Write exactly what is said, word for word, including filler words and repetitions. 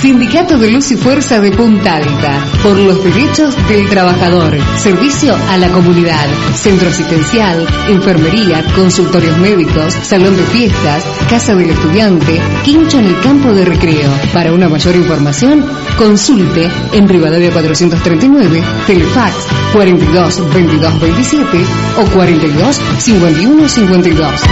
Sindicato de Luz y Fuerza de Punta Alta, por los derechos del trabajador, servicio a la comunidad, centro asistencial, enfermería, consultorios médicos, salón de fiestas, casa del estudiante, quincho en el campo de recreo. Para una mayor información, consulte en Rivadavia cuatrocientos treinta y nueve, Telefax cuarenta y dos veintidós veintisiete o cuarenta y dos cincuenta y uno cincuenta y dos.